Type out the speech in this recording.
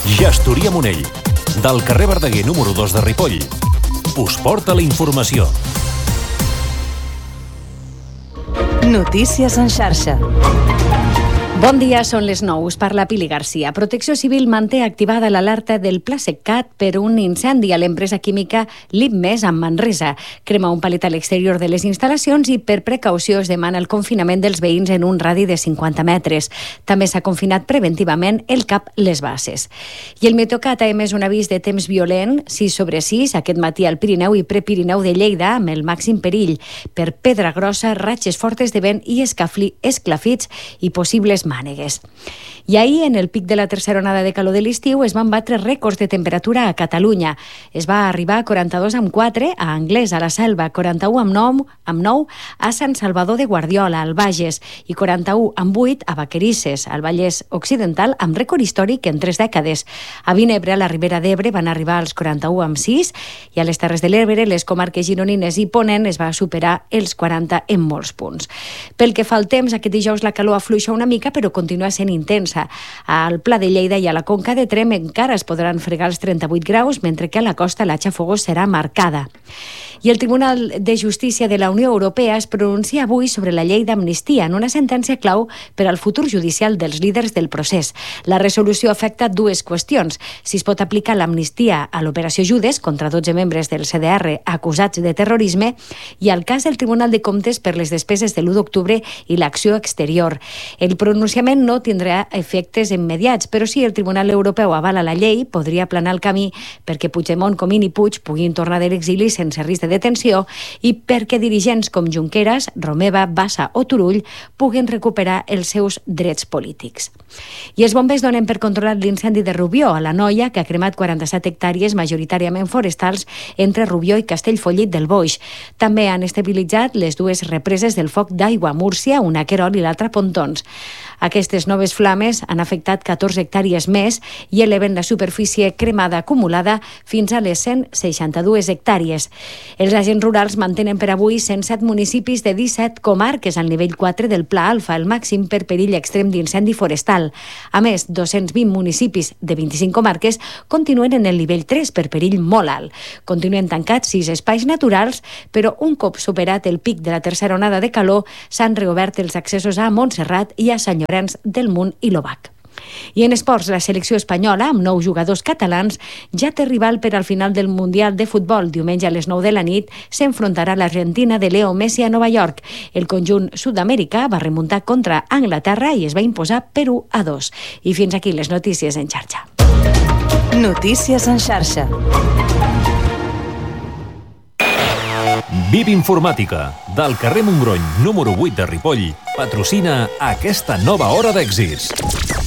Gestoria Monell, del carrer Verdaguer número 2 de Ripoll. Us porta la informació. Notícies en xarxa. Bon dia, són les 9. Us parla Pili Garcia. Protecció Civil manté activada l'alerta del Pla Seccat per un incendi a l'empresa química Lipmes a Manresa. Crema un palet a l'exterior de les instal·lacions i per precaució es demana el confinament dels veïns en un radi de 50 metres. També s'ha confinat preventivament el CAP Les Basses. I el Meteocat ha emès un avís de temps violent, 6/6, aquest matí al Pirineu i Prepirineu de Lleida, amb el màxim perill per pedra grossa, ratxes fortes de vent i esclafits i possibles mànegues. I ahir, en el pic de la tercera onada de calor de l'estiu, es van batre rècords de temperatura a Catalunya. Es va arribar a 42,4 a Anglès, a la Selva, 41,9 a Sant Salvador de Guardiola, al Bages, i 41,8 a Vacarisses, al Vallès Occidental, amb rècord històric en 3 dècades. A Vinebre, a la Ribera d'Ebre, van arribar als 41,6 i a les Terres de l'Ebre, les comarques gironines i Ponent, es va superar els 40 en molts punts. Pel que fa al temps, aquest dijous la calor afluixa una mica, però continua sent intensa. Al Pla de Lleida i a la Conca de Tremp encara es podran fregar els 38 graus, mentre que a la costa la xafogor serà marcada. I el Tribunal de Justícia de la Unió Europea es pronuncia avui sobre la llei d'amnistia en una sentència clau per al futur judicial dels líders del procés. La resolució afecta dues qüestions: si es pot aplicar l'amnistia a l'operació Judes contra 12 membres del CDR acusats de terrorisme i al cas del Tribunal de Comptes per les despeses de l'1 d'octubre i l'acció exterior. El pronunciament no tindrà efectes immediats, però si el Tribunal Europeu avala la llei, podria aplanar el camí perquè Puigdemont, Comín i Puig puguin tornar de l'exili sense risc de detenció i perquè dirigents com Junqueras, Romeva, Bassa o Turull puguen recuperar els seus drets polítics. I els bombers donen per controlat l'incendi de Rubió, a l'Anoia, que ha cremat 47 hectàrees majoritàriament forestals entre Rubió i Castellfollit del Boix. També han estabilitzat les dues represes del foc d'aigua, Múrcia, una a Querol i l'altra a Pontons. Aquestes noves flames han afectat 14 hectàrees més i eleven la superfície cremada acumulada fins a les 162 hectàrees. Els agents rurals mantenen per avui 107 municipis de 17 comarques al nivell 4 del Pla Alfa, el màxim per perill extrem d'incendi forestal. A més, 220 municipis de 25 comarques continuen en el nivell 3 per perill molt alt. Continuen tancats 6 espais naturals, però un cop superat el pic de la tercera onada de calor, s'han reobert els accessos a Montserrat i a Sant Llorenç del Munt i l'Obac. I en esports, la selecció espanyola, amb 9 jugadors catalans, ja té rival per al final del Mundial de Futbol. Diumenge a les 9 de la nit s'enfrontarà l'Argentina de Leo Messi a Nova York. El conjunt sud-americà va remuntar contra Anglaterra i es va imposar per 1-2. I fins aquí les notícies en xarxa. Notícies en xarxa. VIP Informàtica, del carrer Montgrony, número 8 de Ripoll, patrocina aquesta nova hora d'èxits.